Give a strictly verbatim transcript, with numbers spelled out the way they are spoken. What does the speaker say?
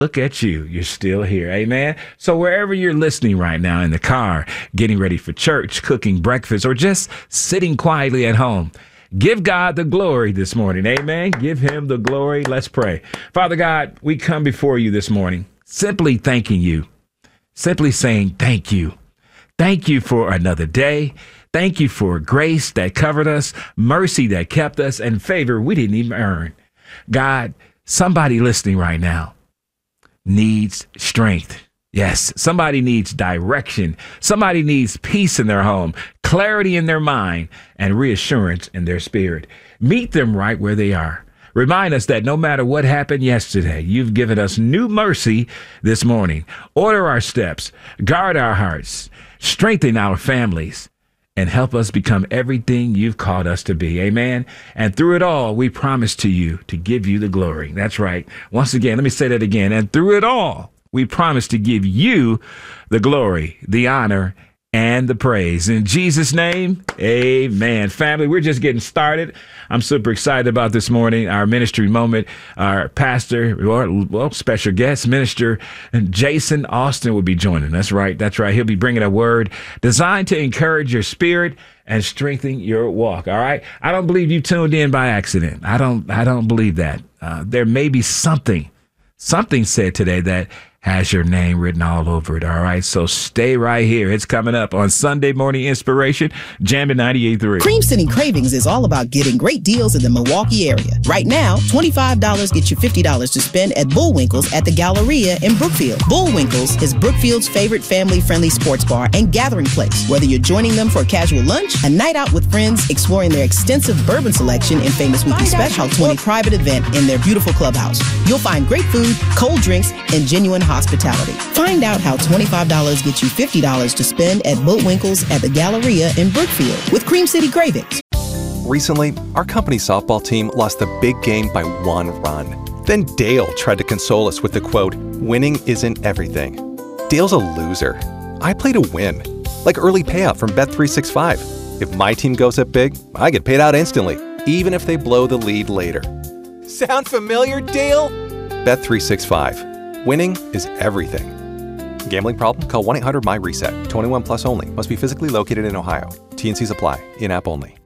Look at you. You're still here. Amen. So wherever you're listening right now, in the car, getting ready for church, cooking breakfast, or just sitting quietly at home, give God the glory this morning. Amen. Give him the glory. Let's pray. Father God, we come before you this morning, simply thanking you, simply saying thank you. Thank you for another day. Thank you for grace that covered us, mercy that kept us, and favor we didn't even earn. God, somebody listening right now needs strength. Yes, somebody needs direction. Somebody needs peace in their home, clarity in their mind, and reassurance in their spirit. Meet them right where they are. Remind us that no matter what happened yesterday, you've given us new mercy this morning. Order our steps, guard our hearts, strengthen our families, and help us become everything you've called us to be. Amen. And through it all, we promise to you to give you the glory. That's right. Once again, let me say that again. And through it all, we promise to give you the glory, the honor, and the praise. In Jesus' name, amen. Family, we're just getting started. I'm super excited about this morning, our ministry moment. Our pastor, or well, special guest minister, Jason Austin will be joining us. Right, that's right. He'll be bringing a word designed to encourage your spirit and strengthen your walk. All right. I don't believe you tuned in by accident. I don't. I don't believe that. Uh, there may be something, something said today that has your name written all over it. All right. So stay right here. It's coming up on Sunday Morning Inspiration, Jammin' ninety-eight point three. Cream City Cravings is all about getting great deals in the Milwaukee area. Right now, twenty-five dollars gets you fifty dollars to spend at Bullwinkle's at the Galleria in Brookfield. Bullwinkle's is Brookfield's favorite family-friendly sports bar and gathering place. Whether you're joining them for a casual lunch, a night out with friends, exploring their extensive bourbon selection and famous weekly special, twenty private event in their beautiful clubhouse, you'll find great food, cold drinks, and genuine hospitality. Find out how twenty-five dollars gets you fifty dollars to spend at Bullwinkle's at the Galleria in Brookfield with Cream City Cravings. Recently, our company's softball team lost the big game by one run. Then Dale tried to console us with the quote, "Winning isn't everything." Dale's a loser. I play to win, like early payout from Bet three sixty-five. If my team goes up big, I get paid out instantly, even if they blow the lead later. Sound familiar, Dale? Bet three sixty-five. Winning is everything. Gambling problem? Call one eight hundred M Y RESET. twenty-one plus only. Must be physically located in Ohio. T and Cs apply. In-app only.